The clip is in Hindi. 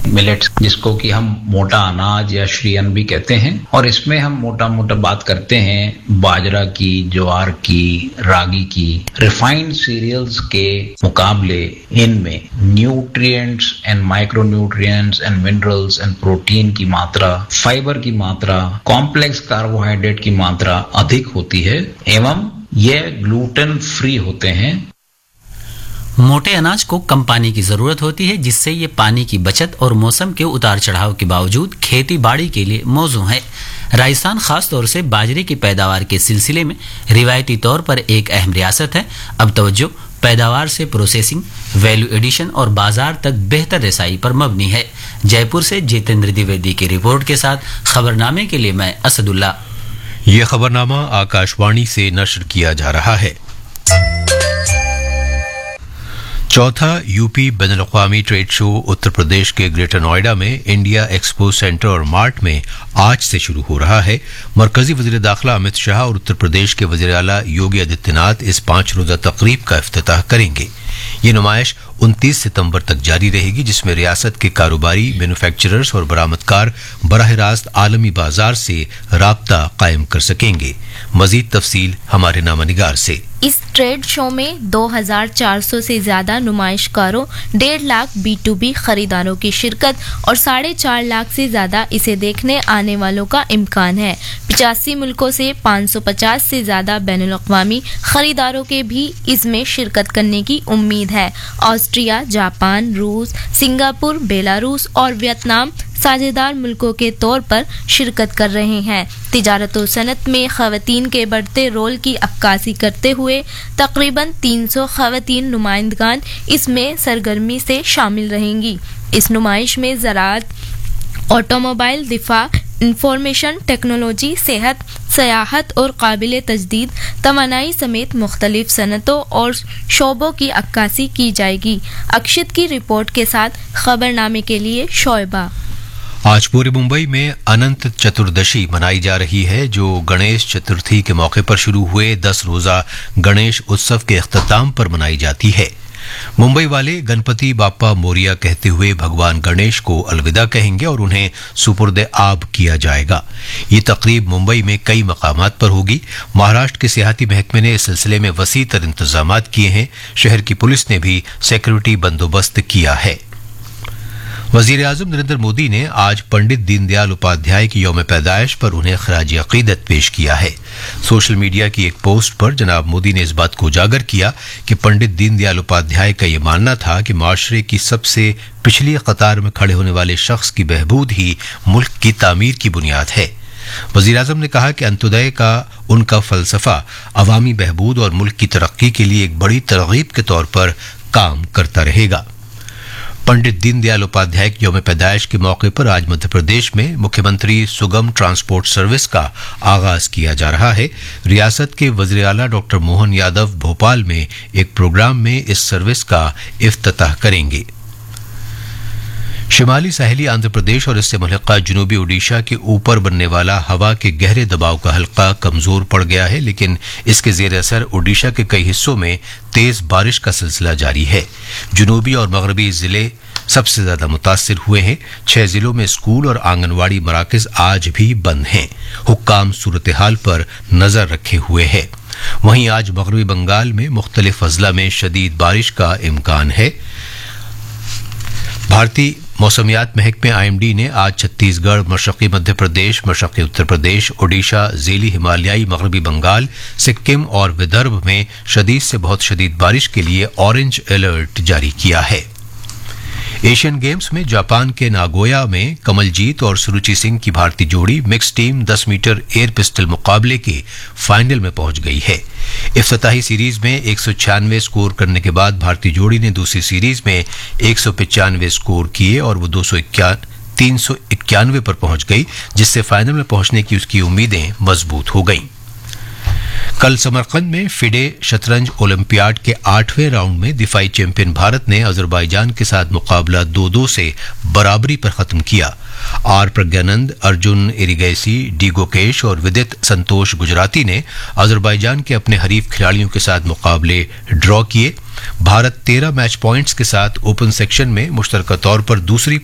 मिलेट्स, जिसको कि हम मोटा अनाज या श्री अन्न भी कहते हैं, और इसमें हम मोटा मोटा बात करते हैं बाजरा की, ज्वार की, रागी की। रिफाइंड सीरियल्स के मुकाबले इनमें nutrients and micronutrients and minerals and protein की मात्रा, फाइबर की मात्रा, कॉम्प्लेक्स कार्बोहाइड्रेट की मात्रा अधिक होती है एवं यह ग्लूटेन फ्री होते हैं। मोटे अनाज को कम पानी की जरूरत होती है, जिससे ये पानी की बचत और मौसम के उतार चढ़ाव के बावजूद खेती बाड़ी के लिए मौजू है। राजस्थान खास तौर से बाजरे की पैदावार के सिलसिले में रिवायती तौर पर एक अहम रियासत है। अब तवज्जो पैदावार से प्रोसेसिंग, वैल्यू एडिशन और बाजार तक बेहतर रसाई पर मबनी है। जयपुर से जितेंद्र द्विवेदी की रिपोर्ट के साथ खबरनामे के लिए मैं असदुल्ला। ये खबरनामा आकाशवाणी से नश्र किया जा रहा है। चौथा UP बैनुल-अक़वामी trade show Uttar Pradesh के ग्रेटर नोएडा में इंडिया एक्सपो सेंटर और मार्ट में आज से शुरू हो रहा है। मरकजी वज़ीर दाखिला अमित शाह और उत्तर प्रदेश के वज़ीर आला योगी आदित्यनाथ इस 5 रोज़ा तक़रीब का इफ्तिताह करेंगे। ये नुमाइश 29 सितंबर तक जारी रहेगी, जिसमें रियासत के कारोबारी, मैन्युफैक्चरर्स और बरामदकार बराह रास्त आलमी बाजार से राब्ता कायम कर सकेंगे। मजीद तफसील हमारे नामानिगार से। इस ट्रेड शो में 2400 से ज्यादा नुमाइशकारों, 1.5 लाख B2B खरीदारों की शिरकत और 4.5 लाख से ज्यादा इसे देखने आने वालों का इम्कान है। 85 मुल्कों से 550 से ज्यादा बैनुल-अक़वामी खरीदारों के भी इसमें शिरकत करने की उम्मीद है। ऑस्ट्रिया, जापान, रूस, सिंगापुर, बेलारूस और वियतनाम साझेदार मुल्कों के तौर पर शिरकत कर रहे हैं। तिजारत और सनत में खवातीन के बढ़ते रोल की अक्कासी करते हुए तकरीबन 300 खवातीन नुमाइंदगान इसमें सरगर्मी से शामिल रहेंगी। इस नुमाइश में ज़राअत, ऑटोमोबाइल, दिफा, इंफॉर्मेशन टेक्नोलॉजी, सेहत, सयाहत और काबिल तजदीद तवानाई समेत मुख्तलिफ सनतों और शोबों की अक्कासी की जाएगी। अक्षित की रिपोर्ट के साथ खबरनामे के लिए शोएबा। आज पूरे मुंबई में अनंत चतुर्दशी मनाई जा रही है, जो गणेश चतुर्थी के मौके पर शुरू हुए 10 रोजा गणेश उत्सव के अख्ताम पर मनाई जाती है। मुंबई वाले गणपति बाप्पा मोरिया कहते हुए भगवान गणेश को अलविदा कहेंगे और उन्हें सुपुर्द आब किया जाएगा। ये तकरीब मुंबई में कई मकामात पर होगी। महाराष्ट्र के सियाहती महकमे ने इस सिलसिले में वसी तर इंतजामात किए हैं। शहर की पुलिस ने भी सिक्योरिटी बंदोबस्त किया है। वजीर आजम नरेंद्र मोदी ने आज पंडित दीनदयाल उपाध्याय की यौम पैदाइश पर उन्हें खराज अकीदत पेश किया है। सोशल मीडिया की एक पोस्ट पर जनाब मोदी ने इस बात को उजागर किया कि पंडित दीनदयाल उपाध्याय का ये मानना था कि माशरे की सबसे पिछली कतार में खड़े होने वाले शख्स की बहबूद ही मुल्क की तामीर की बुनियाद है। वजीर आजम ने कहा कि अंत्योदय का उनका फलसफा अवामी बहबूद और मुल्क की तरक्की के लिए एक बड़ी तरगीब के तौर पर काम करता रहेगा। पंडित दीनदयाल उपाध्याय की यौम पैदाइश के मौके पर आज मध्य प्रदेश में मुख्यमंत्री सुगम ट्रांसपोर्ट सर्विस का आगाज किया जा रहा है। रियासत के वज़ीर आला डॉक्टर मोहन यादव भोपाल में एक प्रोग्राम में इस सर्विस का इफ्तिताह करेंगे। शिमाली साहिली आंध्र प्रदेश और इससे मुल्हिका जनूबी ओडिशा के ऊपर बनने वाला हवा के गहरे दबाव का हल्का कमजोर पड़ गया है, लेकिन इसके जेर असर ओडिशा के कई हिस्सों में तेज बारिश का सिलसिला जारी है। जनूबी और मगरबी जिले सबसे ज्यादा मुतासिर हुए हैं। 6 जिलों में स्कूल और आंगनवाड़ी मराकज आज भी बंद हैं। हुक्काम सूरत हाल पर नजर रखे हुए हैं। वहीं आज मगरबी बंगाल में मुख्तलिफ अजला में शदीद बारिश का इम्कान है। भारतीय मौसमियात महकमे IMD ने आज छत्तीसगढ़, मशरक़ी मध्य प्रदेश, मशरक़ी उत्तर प्रदेश, ओडिशा, ज़ेली हिमालयाई मगरबी बंगाल, सिक्किम और विदर्भ में शदीद से बहुत शदीद बारिश के लिए ऑरेंज अलर्ट जारी किया है। एशियन गेम्स में जापान के नागोया में कमलजीत और सुरुचि सिंह की भारतीय जोड़ी mix team 10 metre air pistol मुकाबले के फाइनल में पहुंच गई है। इफ्तिताही सीरीज में 196 स्कोर करने के बाद भारतीय जोड़ी ने दूसरी सीरीज में 195 स्कोर किए और वो 391 पर पहुंच गई, जिससे फाइनल में पहुंचने की उसकी उम्मीदें मजबूत हो गईं। कल समरकंद में फिडे शतरंज ओलंपियाड के 8वें राउंड में दिफाई चैंपियन भारत ने अजरबैजान के साथ मुकाबला 2-2 से बराबरी पर खत्म किया। आर प्रज्ञानंद, अर्जुन इरिगैसी, डी गोकेश और विदित संतोष गुजराती ने अजरबैजान के अपने हरीफ खिलाड़ियों के साथ मुकाबले ड्रॉ किए। भारत 13 मैच पॉइंट्स के साथ ओपन सेक्शन में मुश्तरका तौर पर दूसरी